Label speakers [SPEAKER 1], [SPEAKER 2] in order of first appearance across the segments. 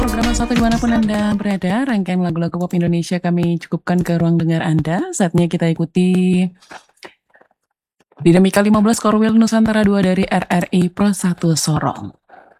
[SPEAKER 1] Program satu dimanapun Anda berada, rangkaian lagu-lagu pop Indonesia kami cukupkan ke ruang dengar Anda. Saatnya kita ikuti Dinamika 15 Korwil Nusantara 2 dari RRI Pro 1 Sorong.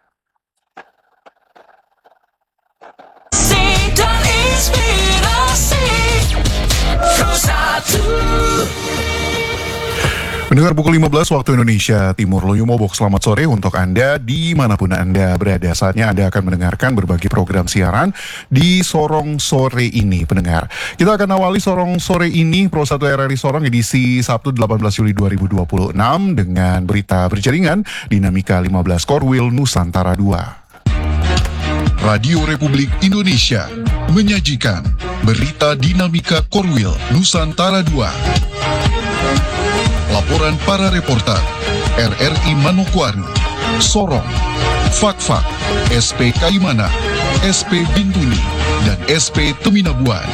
[SPEAKER 2] Dan inspirasi Pro 1.
[SPEAKER 3] Mendengar pukul 15 waktu Indonesia Timur, Loyo Mobok, selamat sore untuk Anda dimanapun Anda berada. Saatnya Anda akan mendengarkan berbagai program siaran di Sorong Sore ini, pendengar. Kita akan awali Sorong Sore ini, Pro 1 RRI Sorong edisi Sabtu 18 Juli 2026 dengan berita berjaringan Dinamika 15 Korwil Nusantara 2.
[SPEAKER 4] Radio Republik Indonesia menyajikan berita Dinamika Korwil Nusantara 2. Laporan para reporter RRI Manokwari, Sorong, Fakfak, SP Kaimana, SP Bintuni, dan SP Teminabuan.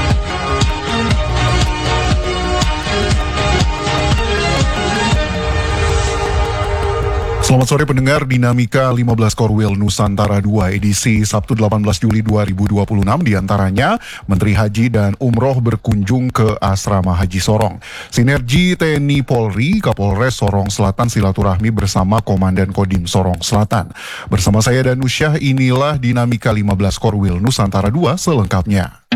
[SPEAKER 3] Selamat sore pendengar Dinamika 15 Korwil Nusantara 2 edisi Sabtu 18 Juli 2026, diantaranya Menteri Haji dan Umroh berkunjung ke Asrama Haji Sorong. Sinergi TNI Polri, Kapolres Sorong Selatan silaturahmi bersama Komandan Kodim Sorong Selatan. Bersama saya dan Usyah, inilah Dinamika 15 Korwil Nusantara 2 selengkapnya.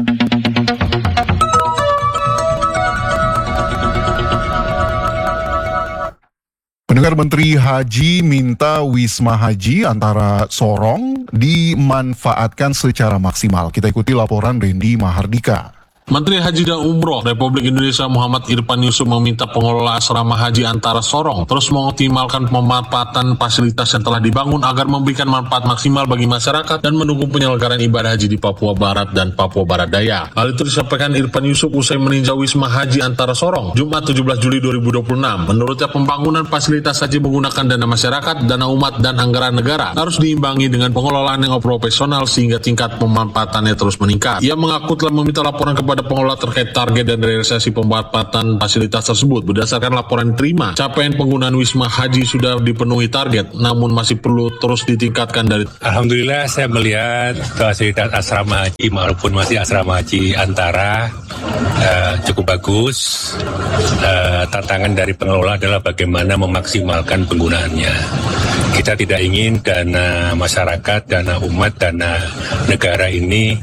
[SPEAKER 3] Pendengar, Menteri Haji minta Wisma Haji antara Sorong dimanfaatkan secara maksimal. Kita ikuti laporan Randy Mahardika.
[SPEAKER 5] Menteri Haji dan Umroh Republik Indonesia Muhammad Irfan Yusuf meminta pengelola asrama haji antara Sorong terus mengoptimalkan pemanfaatan fasilitas yang telah dibangun agar memberikan manfaat maksimal bagi masyarakat dan mendukung penyelenggaraan ibadah haji di Papua Barat dan Papua Barat Daya. Hal itu disampaikan Irfan Yusuf usai meninjau Wisma Haji antara Sorong Jumat 17 Juli 2026. Menurutnya pembangunan fasilitas haji menggunakan dana masyarakat, dana umat, dan anggaran negara harus diimbangi dengan pengelolaan yang profesional sehingga tingkat pemanfaatannya terus meningkat. Ia mengaku telah meminta laporan kepada pengelola terkait target dan realisasi pemanfaatan fasilitas tersebut. Berdasarkan laporan diterima, capaian penggunaan Wisma Haji sudah dipenuhi target, namun masih perlu terus ditingkatkan dari.
[SPEAKER 6] Alhamdulillah saya melihat fasilitas asrama haji maupun masih asrama haji antara cukup bagus. Tantangan dari pengelola adalah bagaimana memaksimalkan penggunaannya. Kita tidak ingin dana masyarakat, dana umat, dana negara ini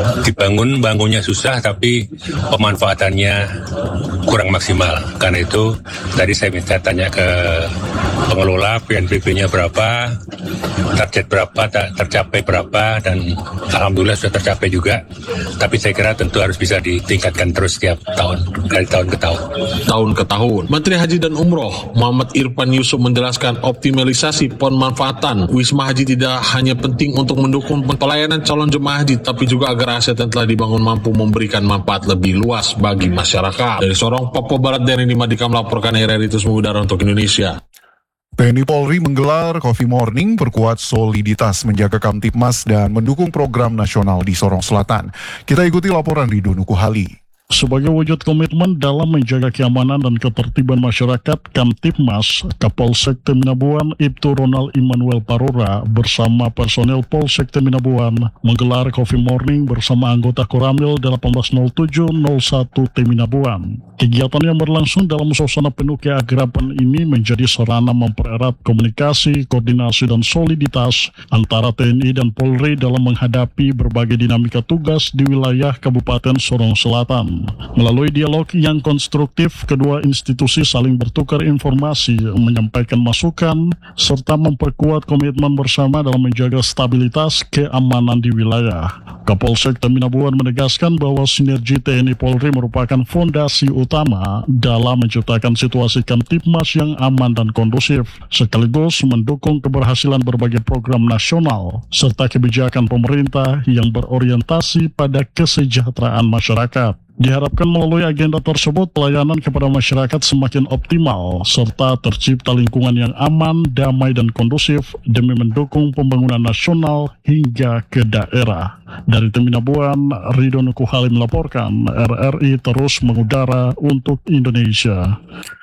[SPEAKER 6] bangunnya susah tapi pemanfaatannya kurang maksimal. Karena itu tadi saya minta tanya ke pengelola PNBP-nya berapa, target berapa, tercapai berapa, dan alhamdulillah sudah tercapai juga. Tapi saya kira tentu harus bisa ditingkatkan terus setiap tahun, dari tahun ke tahun.
[SPEAKER 5] Tahun ke tahun. Menteri Haji dan Umroh Muhammad Irfan Yusuf menjelaskan optimalisasi pemanfaatan Wisma Haji tidak hanya penting untuk mendukung pelayanan calon jemaah haji, tapi juga agar aset yang telah dibangun mampu memberikan manfaat lebih luas bagi masyarakat. Dari Sorong, Papua Barat, Denny Madika melaporkan RRI Terus Mengudara untuk Indonesia.
[SPEAKER 3] TNI Polri menggelar Coffee Morning, perkuat soliditas menjaga Kamtipmas dan mendukung program nasional di Sorong Selatan. Kita ikuti laporan Ridho Nukuhali.
[SPEAKER 7] Sebagai wujud komitmen dalam menjaga keamanan dan ketertiban masyarakat, Kamtipmas Kapolsek Teminabuan Ibtu Ronald Immanuel Parora bersama personel Polsek Teminabuan menggelar Coffee Morning bersama anggota Koramil 180701 Teminabuan. Kegiatan yang berlangsung dalam suasana penuh keakraban ini menjadi sarana mempererat komunikasi, koordinasi, dan soliditas antara TNI dan Polri dalam menghadapi berbagai dinamika tugas di wilayah Kabupaten Sorong Selatan. Melalui dialog yang konstruktif, kedua institusi saling bertukar informasi, menyampaikan masukan, serta memperkuat komitmen bersama dalam menjaga stabilitas keamanan di wilayah. Kapolsek Teminabuan menegaskan bahwa sinergi TNI Polri merupakan fondasi utama dalam menciptakan situasi Kamtipmas yang aman dan kondusif, sekaligus mendukung keberhasilan berbagai program nasional, serta kebijakan pemerintah yang berorientasi pada kesejahteraan masyarakat. Diharapkan melalui agenda tersebut pelayanan kepada masyarakat semakin optimal serta tercipta lingkungan yang aman, damai, dan kondusif demi mendukung pembangunan nasional hingga ke daerah. Dari Teminabuan, Ridho Nukuhali melaporkan, RRI Terus Mengudara untuk Indonesia.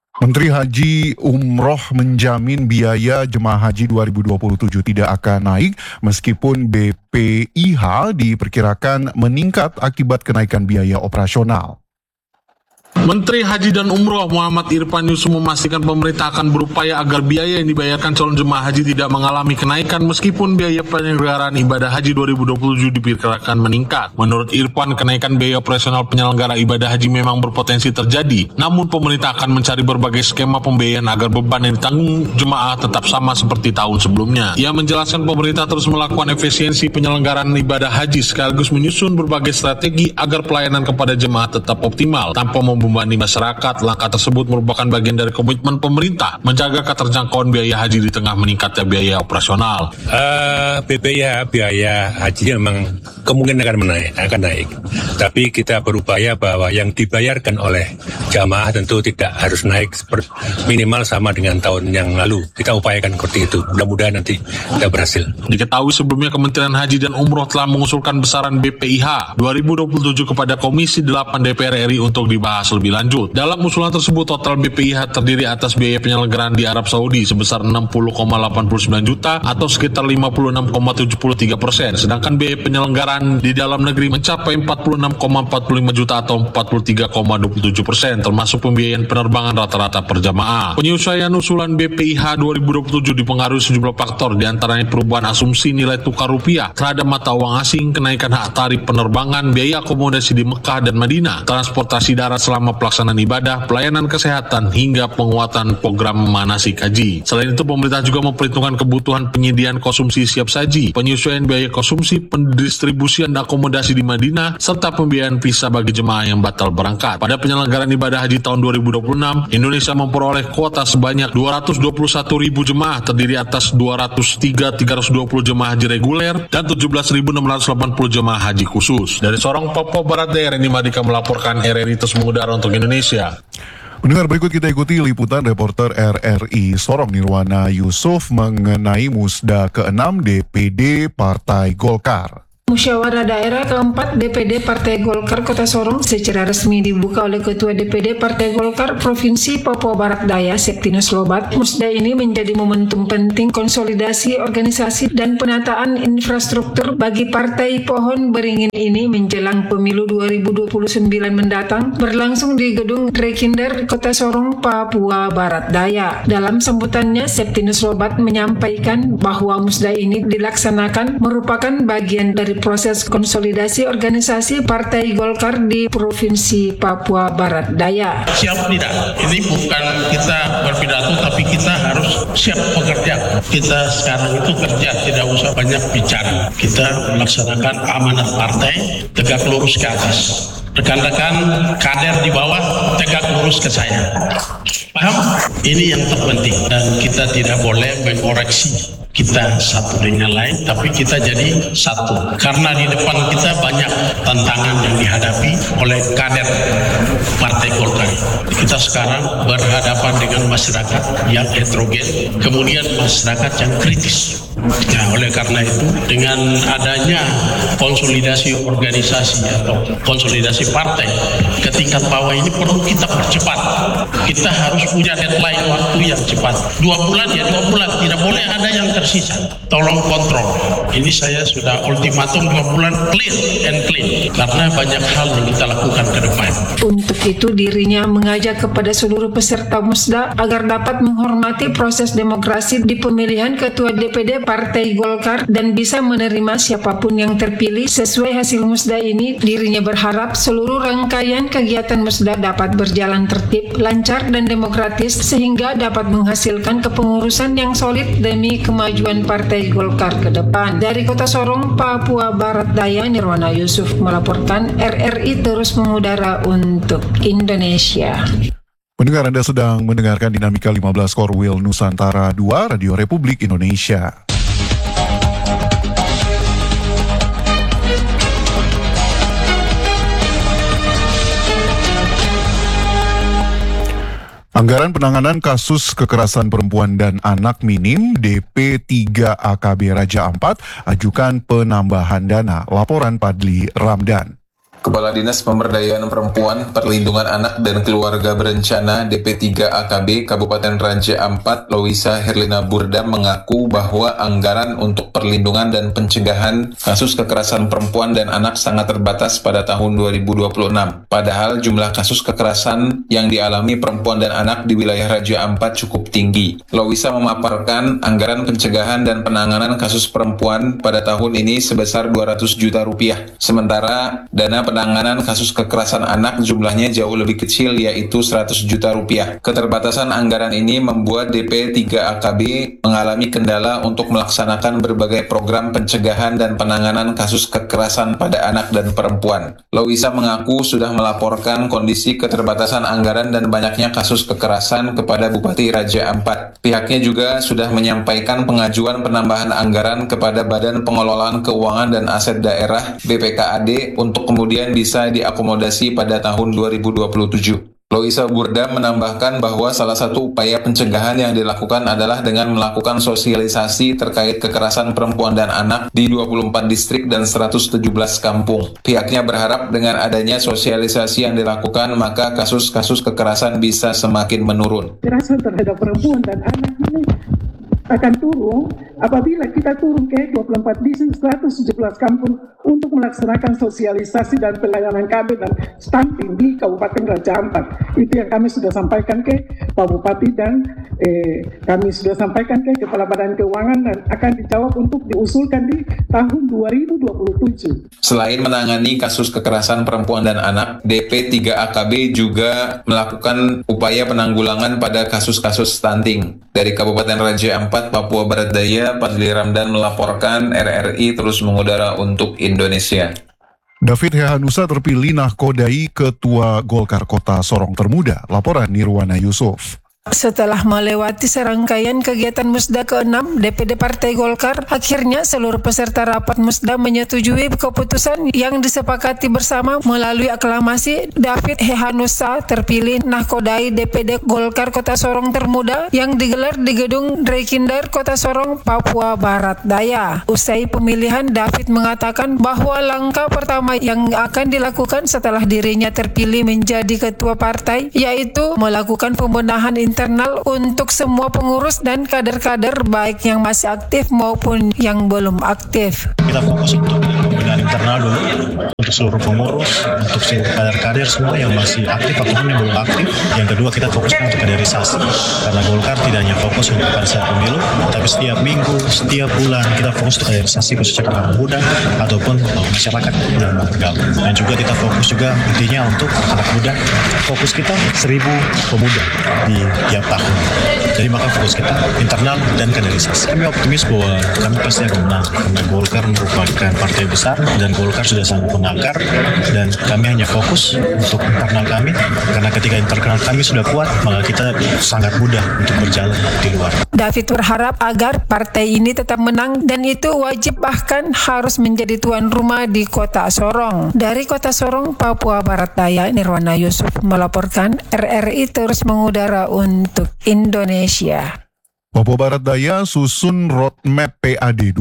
[SPEAKER 3] Menteri Haji Umroh menjamin biaya jemaah haji 2027 tidak akan naik meskipun BPIH diperkirakan meningkat akibat kenaikan biaya operasional.
[SPEAKER 5] Menteri Haji dan Umroh Muhammad Irfan Yusuf memastikan pemerintah akan berupaya agar biaya yang dibayarkan calon jemaah haji tidak mengalami kenaikan meskipun biaya penyelenggaraan ibadah haji 2027 diperkirakan meningkat. Menurut Irfan, kenaikan biaya operasional penyelenggara ibadah haji memang berpotensi terjadi, namun pemerintah akan mencari berbagai skema pembiayaan agar beban yang ditanggung jemaah tetap sama seperti tahun sebelumnya. Ia menjelaskan pemerintah terus melakukan efisiensi penyelenggaraan ibadah haji sekaligus menyusun berbagai strategi agar pelayanan kepada jemaah tetap optimal tanpa membebani masyarakat. Langkah tersebut merupakan bagian dari komitmen pemerintah menjaga keterjangkauan biaya haji di tengah meningkatnya biaya operasional.
[SPEAKER 6] BPIH biaya haji memang kemungkinan akan naik. Tapi kita berupaya bahwa yang dibayarkan oleh jamaah tentu tidak harus naik minimal sama dengan tahun yang lalu. Kita upayakan seperti itu. Mudah-mudahan nanti kita berhasil.
[SPEAKER 5] Diketahui sebelumnya Kementerian Haji dan Umroh telah mengusulkan besaran BPIH 2027 kepada Komisi 8 DPR RI untuk dibahas lebih lanjut. Dalam usulan tersebut, total BPIH terdiri atas biaya penyelenggaraan di Arab Saudi sebesar 60,89 juta atau sekitar 56,73%, sedangkan biaya penyelenggaraan di dalam negeri mencapai 46,45 juta atau 43,27%, termasuk pembiayaan penerbangan rata-rata per jamaah. Penyesuaian usulan BPIH 2027 dipengaruhi sejumlah faktor, diantaranya perubahan asumsi nilai tukar rupiah terhadap mata uang asing, kenaikan hak tarif penerbangan, biaya akomodasi di Mekah dan Madinah, transportasi darat selama pelaksanaan ibadah, pelayanan kesehatan, hingga penguatan program manasik haji. Selain itu, pemerintah juga memperhitungkan kebutuhan penyediaan konsumsi siap saji, penyesuaian biaya konsumsi, pendistribusian akomodasi di Madinah, serta pembiayaan visa bagi jemaah yang batal berangkat. Pada penyelenggaraan ibadah haji tahun 2026, Indonesia memperoleh kuota sebanyak 221.000 jemaah, terdiri atas 203.320 jemaah haji reguler dan 17.680 jemaah haji khusus. Dari Sorong, Papua Barat Daya, Reni Madika melaporkan. RRI terus mengudara untuk Indonesia.
[SPEAKER 3] Pendengar, berikut kita ikuti liputan reporter RRI Sorong Nirwana Yusuf mengenai Musda ke-6 DPD Partai Golkar.
[SPEAKER 8] Musyawarah Daerah keempat DPD Partai Golkar Kota Sorong secara resmi dibuka oleh Ketua DPD Partai Golkar Provinsi Papua Barat Daya, Septinus Lobat. Musda ini menjadi momentum penting konsolidasi organisasi dan penataan infrastruktur bagi Partai Pohon Beringin ini menjelang pemilu 2029 mendatang, berlangsung di Gedung Rekinder Kota Sorong, Papua Barat Daya. Dalam sambutannya, Septinus Lobat menyampaikan bahwa musda ini dilaksanakan merupakan bagian dari proses konsolidasi organisasi Partai Golkar di Provinsi Papua Barat Daya.
[SPEAKER 9] Siap tidak? Ini bukan kita berpidato, tapi kita harus siap bekerja. Kita sekarang itu kerja, tidak usah banyak bicara. Kita melaksanakan amanat partai, tegak lurus ke atas. Rekan-rekan kader di bawah tegak lurus ke saya. Paham? Ini yang terpenting, dan kita tidak boleh mengoreksi kita satu dengan lain, tapi kita jadi satu. Karena di depan kita banyak tantangan yang dihadapi oleh kader Partai Golkar. Kita sekarang berhadapan dengan masyarakat yang heterogen, kemudian masyarakat yang kritis. Nah, oleh karena itu, dengan adanya konsolidasi organisasi atau konsolidasi partai ke tingkat bawah ini perlu kita percepat. Kita harus punya deadline waktu yang cepat. 2 bulan ya 2 bulan, tidak boleh ada yang tersisa. Tolong kontrol. Ini saya sudah ultimatum 2 bulan clear and clean, karena banyak hal yang kita lakukan ke depan.
[SPEAKER 8] Untuk itu dirinya mengajak kepada seluruh peserta musda agar dapat menghormati proses demokrasi di pemilihan Ketua DPD Partai Golkar dan bisa menerima siapapun yang terpilih sesuai hasil musda ini. Dirinya berharap seluruh rangkaian kegiatan musda dapat berjalan tertib, lancar dan demokratis sehingga dapat menghasilkan kepengurusan yang solid demi kemajuan Partai Golkar ke depan. Dari Kota Sorong, Papua Barat Daya, Nirwana Yusuf melaporkan. RRI terus mengudara untuk Indonesia.
[SPEAKER 3] Pendengar, Anda sedang mendengarkan Dinamika 15 Korwil Nusantara 2 Radio Republik Indonesia. Anggaran penanganan kasus kekerasan perempuan dan anak minim DP3 AKB Raja Ampat ajukan penambahan dana. Laporan Padli Ramdan.
[SPEAKER 10] Kepala Dinas Pemberdayaan Perempuan, Perlindungan Anak dan Keluarga Berencana DP3 AKB Kabupaten Raja Ampat, Loisa Herlina Burda mengaku bahwa anggaran untuk perlindungan dan pencegahan kasus kekerasan perempuan dan anak sangat terbatas pada tahun 2026. Padahal jumlah kasus kekerasan yang dialami perempuan dan anak di wilayah Raja Ampat cukup tinggi. Loisa memaparkan anggaran pencegahan dan penanganan kasus perempuan pada tahun ini sebesar 200 juta rupiah. Sementara dana penanganan kasus kekerasan anak jumlahnya jauh lebih kecil, yaitu 100 juta rupiah. Keterbatasan anggaran ini membuat DP3 AKB mengalami kendala untuk melaksanakan berbagai program pencegahan dan penanganan kasus kekerasan pada anak dan perempuan. Loisa mengaku sudah melaporkan kondisi keterbatasan anggaran dan banyaknya kasus kekerasan kepada Bupati Raja Ampat. Pihaknya juga sudah menyampaikan pengajuan penambahan anggaran kepada Badan Pengelolaan Keuangan dan Aset Daerah BPKAD untuk kemudian bisa diakomodasi pada tahun 2027. Loisa Burda menambahkan bahwa salah satu upaya pencegahan yang dilakukan adalah dengan melakukan sosialisasi terkait kekerasan perempuan dan anak di 24 distrik dan 117 kampung. Pihaknya berharap dengan adanya sosialisasi yang dilakukan, maka kasus-kasus kekerasan bisa semakin menurun.
[SPEAKER 11] Kekerasan terhadap perempuan dan anak ini akan turun apabila kita turun ke 24 distrik 117 kampung untuk melaksanakan sosialisasi dan pelayanan KB dan stunting di Kabupaten Raja Ampat. Itu yang kami sudah sampaikan ke Pak Bupati dan kami sudah sampaikan ke Kepala Badan Keuangan dan akan dijawab untuk diusulkan di tahun 2027.
[SPEAKER 10] Selain menangani kasus kekerasan perempuan dan anak, DP3 AKB juga melakukan upaya penanggulangan pada kasus-kasus stunting. Dari Kabupaten Raja Ampat, Papua Barat Daya, Fadli Ramdan melaporkan. RRI terus mengudara untuk Indonesia.
[SPEAKER 3] David Hehanusa terpilih nahkodai Ketua Golkar Kota Sorong Termuda. Laporan Nirwana Yusuf.
[SPEAKER 8] Setelah melewati serangkaian kegiatan Musda ke-6 DPD Partai Golkar, akhirnya seluruh peserta rapat Musda menyetujui keputusan yang disepakati bersama melalui aklamasi. David Hehanusa terpilih nahkodai DPD Golkar Kota Sorong Termuda yang digelar di Gedung Drekinder Kota Sorong, Papua Barat Daya. Usai pemilihan, David mengatakan bahwa langkah pertama yang akan dilakukan setelah dirinya terpilih menjadi ketua partai yaitu melakukan pembenahan internal untuk semua pengurus dan kader-kader baik yang masih aktif maupun yang belum aktif.
[SPEAKER 12] Kita fokus untuk pembenahan internal dulu untuk seluruh pengurus, untuk seluruh kader-kader semua yang masih aktif ataupun yang belum aktif. Yang kedua, kita fokuskan untuk kaderisasi karena Golkar tidak hanya fokus untuk pada saat pemilu, tapi setiap minggu, setiap bulan kita fokus untuk kaderisasi khususnya kepada muda ataupun masyarakat yang bergabung. Dan juga kita fokus juga intinya untuk anak muda. Fokus kita 1.000 pemuda di tiap tahun. Jadi maka fokus kita internal dan kaderisasi. Kami optimis bahwa kami pasti akan menang karena Golkar merupakan partai besar dan Golkar sudah sangat mengakar dan kami hanya fokus untuk internal kami karena ketika internal kami sudah kuat maka kita sangat mudah untuk berjalan di luar.
[SPEAKER 8] David berharap agar partai ini tetap menang dan itu wajib bahkan harus menjadi tuan rumah di Kota Sorong. Dari Kota Sorong, Papua Barat Daya, Nirwana Yusuf melaporkan. RRI terus mengudara untuk Indonesia.
[SPEAKER 3] Papua Barat Daya susun roadmap PAD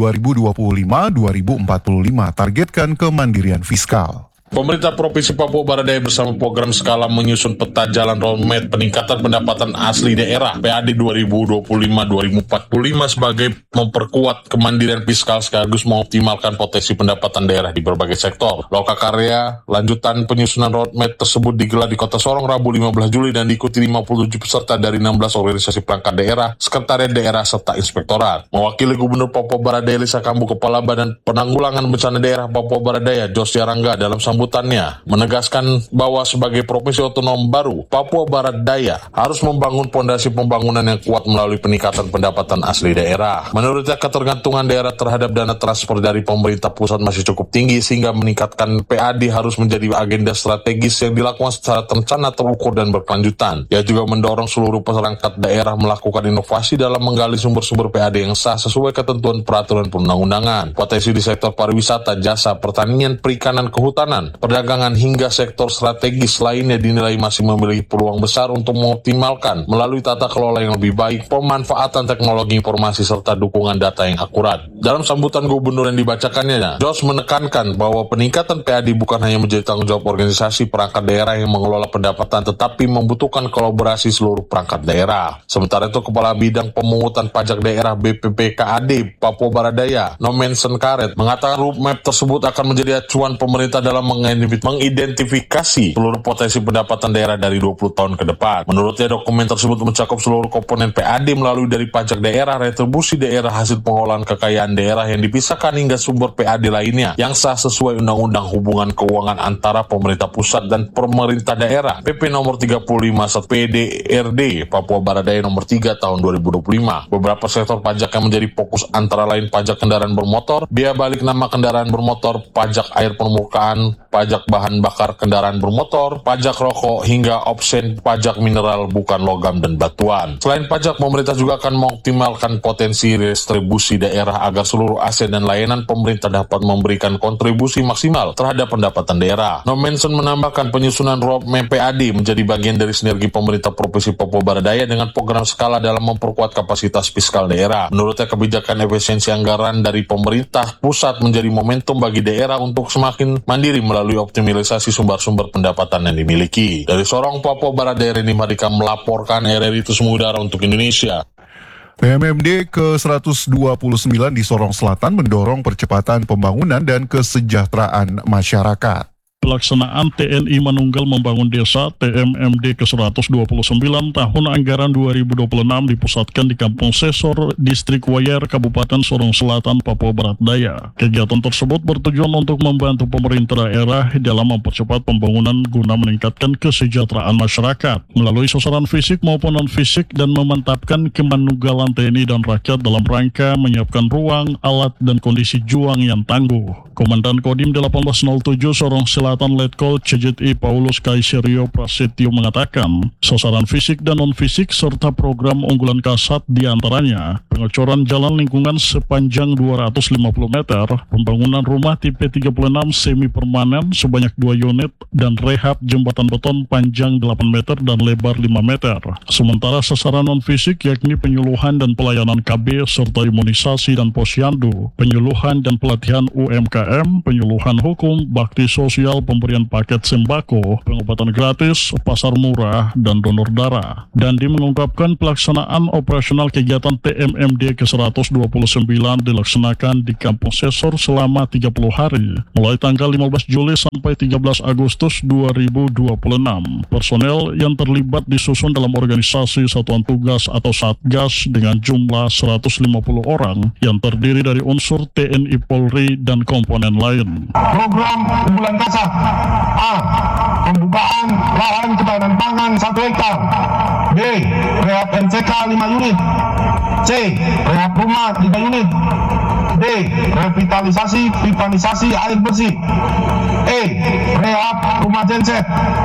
[SPEAKER 3] 2025-2045 targetkan kemandirian fiskal.
[SPEAKER 5] Pemerintah Provinsi Papua Barat Daya bersama program skala menyusun peta jalan roadmap peningkatan pendapatan asli daerah PAD 2025-2045 sebagai memperkuat kemandirian fiskal sekaligus mengoptimalkan potensi pendapatan daerah di berbagai sektor. Lokakarya lanjutan penyusunan roadmap tersebut digelar di Kota Sorong Rabu 15 Juli dan diikuti 57 peserta dari 16 organisasi perangkat daerah, sekretariat daerah, serta inspektorat. Mewakili Gubernur Papua Barat Daya Lisa Kambu, Kepala Badan Penanggulangan Bencana Daerah Papua Barat Daya Josya Rangga dalam sambutannya menegaskan bahwa sebagai provinsi otonom baru, Papua Barat Daya harus membangun fondasi pembangunan yang kuat melalui peningkatan pendapatan asli daerah. Menurutnya, ketergantungan daerah terhadap dana transfer dari pemerintah pusat masih cukup tinggi sehingga meningkatkan PAD harus menjadi agenda strategis yang dilakukan secara terencana, terukur, dan berkelanjutan. Ia juga mendorong seluruh perangkat daerah melakukan inovasi dalam menggali sumber-sumber PAD yang sah sesuai ketentuan peraturan perundang-undangan. Potensi di sektor pariwisata, jasa, pertanian, perikanan, kehutanan, perdagangan hingga sektor strategis lainnya dinilai masih memiliki peluang besar untuk mengoptimalkan melalui tata kelola yang lebih baik, pemanfaatan teknologi informasi serta dukungan data yang akurat. Dalam sambutan gubernur yang dibacakannya, Jos menekankan bahwa peningkatan PAD bukan hanya menjadi tanggung jawab organisasi perangkat daerah yang mengelola pendapatan, tetapi membutuhkan kolaborasi seluruh perangkat daerah. Sementara itu, Kepala Bidang Pemungutan Pajak Daerah BPPKAD Papua Barat Daya, Nomensen Karet, mengatakan roadmap tersebut akan menjadi acuan pemerintah dalam mengidentifikasi seluruh potensi pendapatan daerah dari 20 tahun ke depan. Menurutnya, dokumen tersebut mencakup seluruh komponen PAD melalui dari pajak daerah, retribusi daerah, hasil pengolahan kekayaan daerah yang dipisahkan hingga sumber PAD lainnya yang sah sesuai Undang-Undang Hubungan Keuangan antara pemerintah pusat dan pemerintah daerah PP nomor 35 PDRD Papua Barat Daya nomor 3 tahun 2025. Beberapa sektor pajak yang menjadi fokus antara lain pajak kendaraan bermotor, biaya balik nama kendaraan bermotor, pajak air permukaan, pajak bahan bakar kendaraan bermotor, pajak rokok, hingga opsen pajak mineral bukan logam dan batuan. Selain pajak, pemerintah juga akan mengoptimalkan potensi redistribusi daerah agar seluruh aset dan layanan pemerintah dapat memberikan kontribusi maksimal terhadap pendapatan daerah. Nomensen menambahkan penyusunan roadmap PAD menjadi bagian dari sinergi pemerintah Provinsi Papua Barat Daya dengan program skala dalam memperkuat kapasitas fiskal daerah. Menurutnya, kebijakan efisiensi anggaran dari pemerintah pusat menjadi momentum bagi daerah untuk semakin mandiri melalui optimalisasi sumber-sumber pendapatan yang dimiliki. Dari Sorong, Papua Barat Daya, Reni Mardika melaporkan RRI Tusmu Udara untuk Indonesia.
[SPEAKER 3] TMMD ke-129 di Sorong Selatan mendorong percepatan pembangunan dan kesejahteraan masyarakat.
[SPEAKER 7] Pelaksanaan TNI Manunggal Membangun Desa TMMD ke-129 tahun anggaran 2026 dipusatkan di Kampung Sesor, Distrik Wayar, Kabupaten Sorong Selatan, Papua Barat Daya. Kegiatan tersebut bertujuan untuk membantu pemerintah daerah dalam mempercepat pembangunan guna meningkatkan kesejahteraan masyarakat melalui sasaran fisik maupun non-fisik dan memantapkan kemanunggalan TNI dan rakyat dalam rangka menyiapkan ruang, alat, dan kondisi juang yang tangguh. Komandan Kodim 1807 Sorong Selatan Letkol CJI Paulus Kaiserio Prasetyo mengatakan, sasaran fisik dan non-fisik serta program unggulan Kasat diantaranya pengecoran jalan lingkungan sepanjang 250 meter, pembangunan rumah tipe 36 semi permanen sebanyak 2 unit, dan rehab jembatan beton panjang 8 meter dan lebar 5 meter. Sementara sasaran non-fisik yakni penyuluhan dan pelayanan KB serta imunisasi dan posyandu, penyuluhan dan pelatihan UMKM, penyuluhan hukum, bakti sosial, pemberian paket sembako, pengobatan gratis, pasar murah, dan donor darah. Dandi mengungkapkan pelaksanaan operasional kegiatan TMMD ke-129 dilaksanakan di Kampung Sesor selama 30 hari, mulai tanggal 15 Juli sampai 13 Agustus 2026. Personel yang terlibat disusun dalam organisasi satuan tugas atau Satgas dengan jumlah 150 orang yang terdiri dari unsur TNI Polri dan komponen lain.
[SPEAKER 13] Program unggulan Kasat: A. Pembukaan lahan ketahanan pangan 1 hektar. B. Rehab MCK 5 unit. C. Rehab rumah 3 unit. D. Revitalisasi pipanisasi air bersih. E. Rehab rumah genset.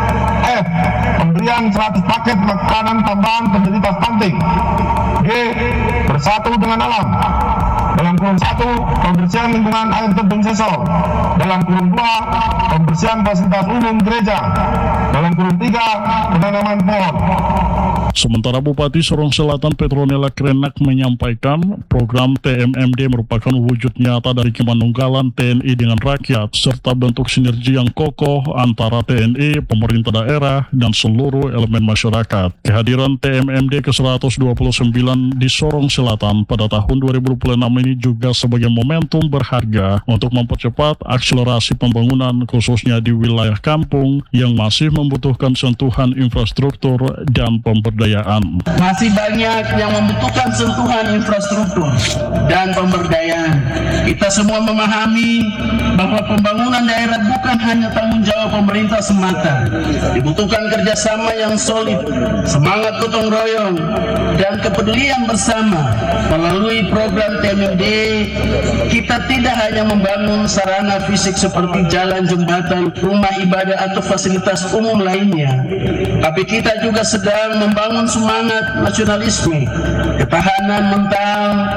[SPEAKER 13] F. Pemberian 100 paket makanan tambahan penderita stunting. G. Bersatu dengan alam. Dalam kurung 1, pembersihan lingkungan air terjun Sesor. Dalam kurung 2, pembersihan fasilitas umum gereja. Dalam kurung 3, penanaman pohon.
[SPEAKER 7] Sementara Bupati Sorong Selatan Petronella Krenak menyampaikan program TMMD merupakan wujud nyata dari kemanunggalan TNI dengan rakyat serta bentuk sinergi yang kokoh antara TNI, pemerintah daerah, dan seluruh elemen masyarakat. Kehadiran TMMD ke-129 di Sorong Selatan pada tahun 2026 ini juga sebagai momentum berharga untuk mempercepat akselerasi pembangunan khususnya di wilayah kampung yang masih membutuhkan sentuhan infrastruktur dan pemberdayaan.
[SPEAKER 14] Masih banyak yang membutuhkan sentuhan infrastruktur dan pemberdayaan. Kita semua memahami bahwa pembangunan daerah bukan hanya tanggung jawab pemerintah semata. Dibutuhkan kerjasama yang solid, semangat gotong royong, dan kepedulian bersama. Melalui program TMMD, kita tidak hanya membangun sarana fisik seperti jalan, jembatan, rumah ibadah, atau fasilitas umum lainnya, tapi kita juga sedang membangun semangat nasionalisme, ketahanan mental,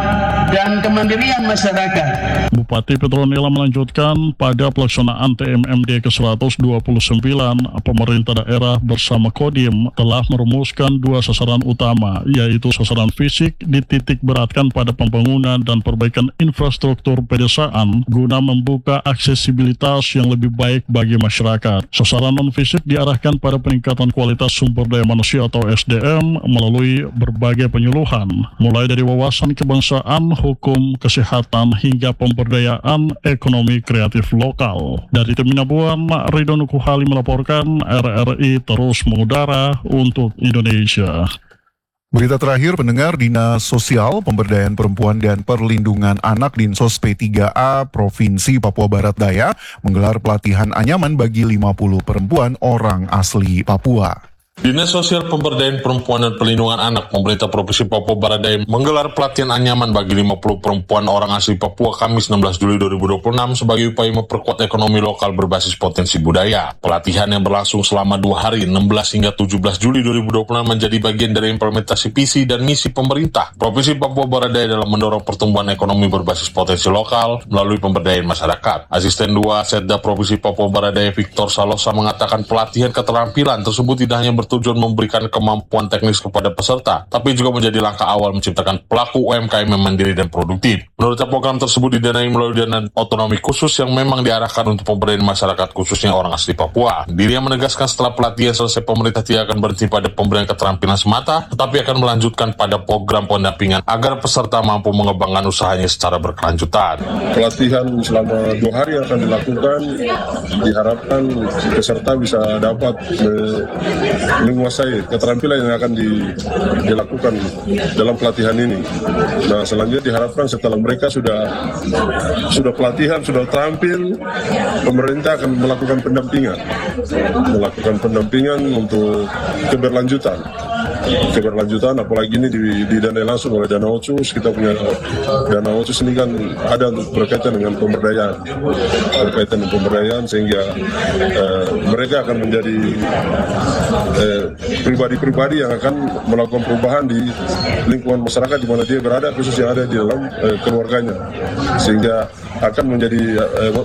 [SPEAKER 14] dan kemandirian masyarakat.
[SPEAKER 7] Bupati Petronella melanjutkan pada pelaksanaan TMMD ke-129, pemerintah daerah bersama Kodim telah merumuskan 2 sasaran utama, yaitu sasaran fisik dititik beratkan pada pembangunan dan perbaikan infrastruktur pedesaan guna membuka aksesibilitas yang lebih baik bagi masyarakat. Sasaran non-fisik diarahkan pada peningkatan kualitas sumber daya manusia atau SDM melalui berbagai penyuluhan, mulai dari wawasan kebangsaan, hukum, kesehatan, hingga pemberdayaan ekonomi kreatif lokal. Dari Teminabuan, Ridho Nukuhali melaporkan, RRI terus mengudara untuk Indonesia.
[SPEAKER 3] Berita terakhir, pendengar, Dinas Sosial, Pemberdayaan Perempuan dan Perlindungan Anak Dinsos P3A Provinsi Papua Barat Daya menggelar pelatihan anyaman bagi 50 perempuan orang asli Papua.
[SPEAKER 5] Dinas Sosial Pemberdayaan Perempuan dan Perlindungan Anak Pemerintah Provinsi Papua Barat Daya menggelar pelatihan anyaman bagi 50 perempuan orang asli Papua Kamis 16 Juli 2026 sebagai upaya memperkuat ekonomi lokal berbasis potensi budaya. Pelatihan yang berlangsung selama 2 hari 16 hingga 17 Juli 2026 menjadi bagian dari implementasi visi dan misi pemerintah Provinsi Papua Barat Daya dalam mendorong pertumbuhan ekonomi berbasis potensi lokal melalui pemberdayaan masyarakat. Asisten 2 Setda Provinsi Papua Barat Daya Victor Salosa mengatakan pelatihan keterampilan tersebut tidak hanya bertujuan memberikan kemampuan teknis kepada peserta, tapi juga menjadi langkah awal menciptakan pelaku UMKM yang mandiri dan produktif. Menurutnya program tersebut didanai melalui dana otonomi khusus yang memang diarahkan untuk pemberdayaan masyarakat khususnya orang asli Papua. Dirinya menegaskan setelah pelatihan selesai pemerintah tidak akan berhenti pada pemberian keterampilan semata, tetapi akan melanjutkan pada program pendampingan agar peserta mampu mengembangkan usahanya secara berkelanjutan.
[SPEAKER 15] Pelatihan selama 2 hari yang akan dilakukan, diharapkan peserta bisa dapat menguasai keterampilan yang akan dilakukan dalam pelatihan ini. Nah, selanjutnya diharapkan setelah mereka sudah pelatihan, sudah terampil, pemerintah akan melakukan pendampingan untuk keberlanjutan, apalagi ini didanai langsung oleh Dana Otsus. Kita punya Dana Otsus ini kan ada untuk berkaitan dengan pemberdayaan, sehingga mereka akan menjadi pribadi-pribadi yang akan melakukan perubahan di lingkungan masyarakat di mana dia berada, khusus yang ada di dalam keluarganya, sehingga akan menjadi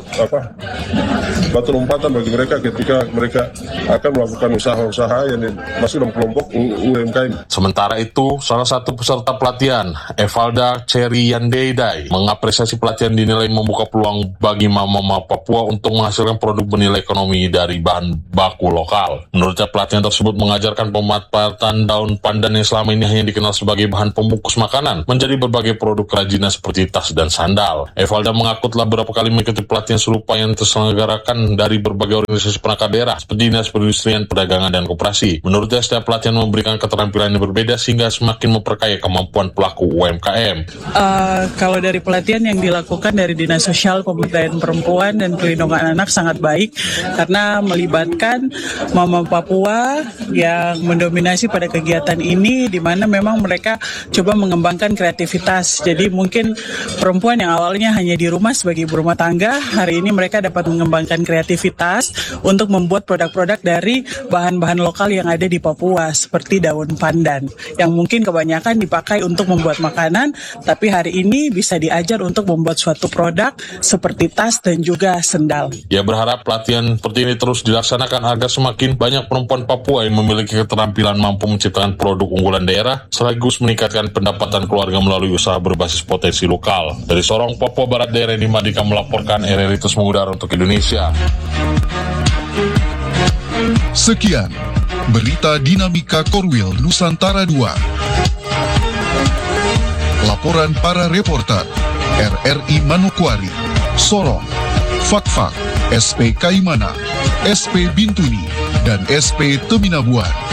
[SPEAKER 15] batu lompatan bagi mereka ketika mereka akan melakukan usaha-usaha yang masuk dalam kelompok UMKM.
[SPEAKER 5] Sementara itu, salah satu peserta pelatihan, Evalda Ceriandeidai, mengapresiasi pelatihan dinilai membuka peluang bagi mama-mama Papua untuk menghasilkan produk bernilai ekonomi dari bahan baku lokal. Menurutnya, pelatihan tersebut mengajarkan pemanfaatan daun pandan yang selama ini hanya dikenal sebagai bahan pembungkus makanan menjadi berbagai produk kerajinan seperti tas dan sandal. Evalda mengaku telah beberapa kali mengikuti pelatihan serupa yang terselenggarakan dari berbagai organisasi perangkat daerah seperti Dinas Perindustrian, Perdagangan, dan Koperasi. Menurutnya, setiap pelatihan memberikan keterampilan yang berbeda sehingga semakin memperkaya kemampuan pelaku UMKM.
[SPEAKER 16] Kalau dari pelatihan yang dilakukan dari Dinas Sosial Pemberdayaan Perempuan dan Perlindungan Anak sangat baik karena melibatkan mama Papua yang mendominasi pada kegiatan ini, di mana memang mereka coba mengembangkan kreativitas. Jadi mungkin perempuan yang awalnya hanya di rumah sebagai ibu rumah tangga, hari ini mereka dapat mengembangkan kreativitas untuk membuat produk-produk dari bahan-bahan lokal yang ada di Papua seperti daun pandan yang mungkin kebanyakan dipakai untuk membuat makanan, tapi hari ini bisa diajar untuk membuat suatu produk seperti tas dan juga sendal.
[SPEAKER 5] Ia berharap pelatihan seperti ini terus dilaksanakan agar semakin banyak perempuan Papua yang memiliki keterampilan mampu menciptakan produk unggulan daerah sekaligus meningkatkan pendapatan keluarga melalui usaha berbasis potensi lokal. Dari Sorong, Papua Barat Daerah, Reni Madika melaporkan, RRI terus mengudara untuk Indonesia.
[SPEAKER 4] Sekian berita Dinamika Korwil Nusantara 2. Laporan para reporter RRI Manokwari, Sorong, Fakfak, SP Kaimana, SP Bintuni, dan SP Teminabuan.